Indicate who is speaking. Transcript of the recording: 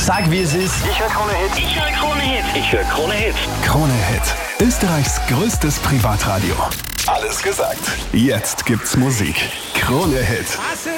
Speaker 1: Sag, wie es ist.
Speaker 2: Ich höre Krone Hit.
Speaker 3: Ich höre Krone Hit. Ich höre Krone Hit.
Speaker 4: Krone Hit. Österreichs größtes Privatradio. Alles gesagt. Jetzt gibt's Musik. Krone Hit.